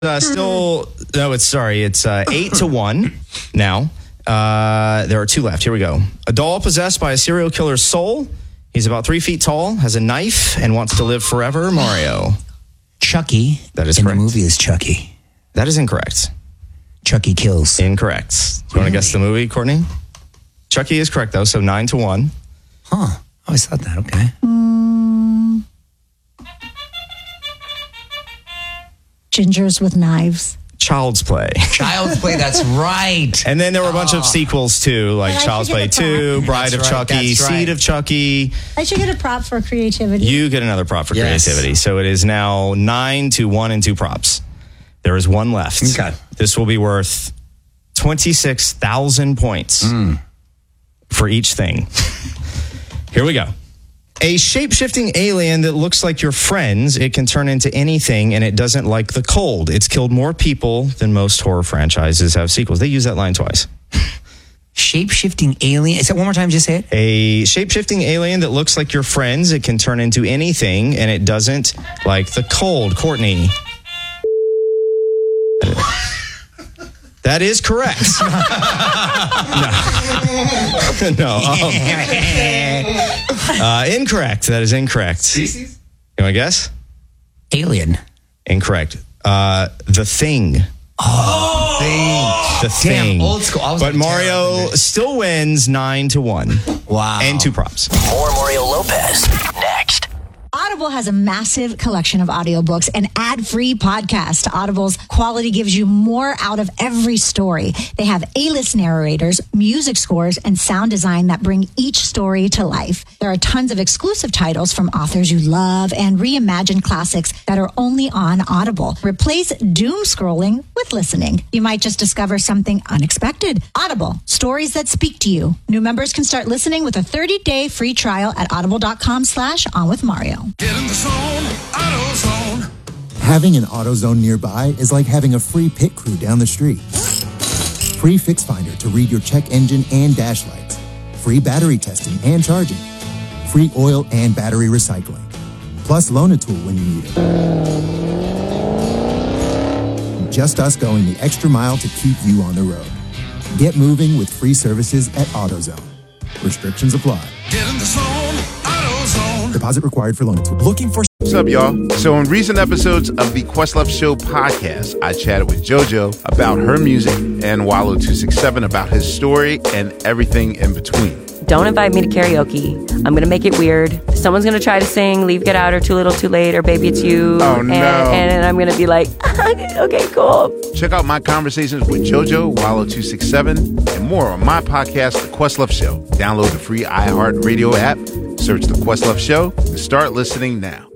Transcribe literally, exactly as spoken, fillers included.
Uh, still, no, it's sorry. It's uh, eight to one now. Uh, there are two left. Here we go. A doll possessed by a serial killer's soul. He's about three feet tall, has a knife, and wants to live forever. Mario. Chucky. That is in correct. The movie is Chucky. That is incorrect. Chucky kills. Incorrect. Do you really? want to guess the movie, Courtney? Chucky is correct, though, so nine to one. Huh. I always thought that. Okay. Mm. Gingers with knives. Child's Play. Child's Play, that's right. And then there were a bunch oh. of sequels, too, like but Child's Play two, Bride that's of right, Chucky, Seed right. of Chucky. I should get a prop for creativity. You get another prop for yes. creativity. So it is now nine to one and two props. There is one left. Okay. This will be worth twenty-six thousand points mm. for each thing. Here we go. A shape-shifting alien that looks like your friends. It can turn into anything, and it doesn't like the cold. It's killed more people than most horror franchises have sequels. They use that line twice. Shape-shifting alien. Say it one more time. Just say it. A shape-shifting alien that looks like your friends. It can turn into anything, and it doesn't like the cold. Courtney. That is correct. no. no. Uh, incorrect. That is incorrect. Species? You want to guess? Alien. Incorrect. Uh, the Thing. Oh, thing. The Damn, Thing. Old school. I was but Mario still wins nine to one. Wow. And two props. More Mario Lopez next. Audible has a massive collection of audiobooks and ad-free podcasts. Audible's quality gives you more out of every story. They have A-list narrators, music scores, and sound design that bring each story to life. There are tons of exclusive titles from authors you love and reimagined classics that are only on Audible. Replace doom scrolling with listening. You might just discover something unexpected. Audible, stories that speak to you. New members can start listening with a thirty-day free trial at audible.com slash on with Mario. Get in the zone, AutoZone. Having an AutoZone nearby is like having a free pit crew down the street. Free Fix Finder to read your check engine and dash lights. Free battery testing and charging. Free oil and battery recycling. Plus loan a tool when you need it. Just us going the extra mile to keep you on the road. Get moving with free services at AutoZone. Restrictions apply. Get in the zone, AutoZone. Deposit required for loan tool. Looking for... What's up, y'all? So in recent episodes of the Questlove Show podcast, I chatted with JoJo about her music and Wallow two sixty-seven about his story and everything in between. Don't invite me to karaoke. I'm going to make it weird. Someone's going to try to sing Leave, Get Out, or Too Little, Too Late, or Baby It's You. Oh, and, no. And I'm going to be like, okay, cool. Check out my conversations with JoJo, Wallow two sixty-seven, and more on my podcast, The Questlove Show. Download the free iHeartRadio app, search The Questlove Show, and start listening now.